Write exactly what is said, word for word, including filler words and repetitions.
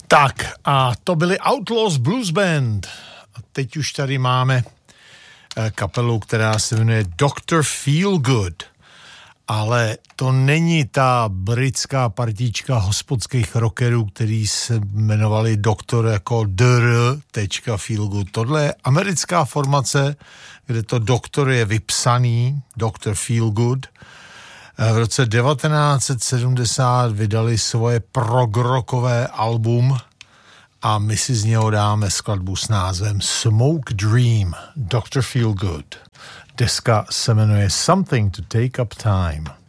Tak a to byly Outlaws Blues Band. A teď už tady máme kapelu, která se jmenuje doktor Feelgood. Ale to není ta britská partička hospodských rockerů, který se jmenovali doktor jako dr. Feelgood. Tohle je americká formace, kde to doktor je vypsaný, doktor Feelgood. V roce devatenáct set sedmdesát vydali svoje progrockové album a my si z něho dáme skladbu s názvem Smoke Dream, doktor Feelgood. Deska se jmenuje Something to Take Up Time.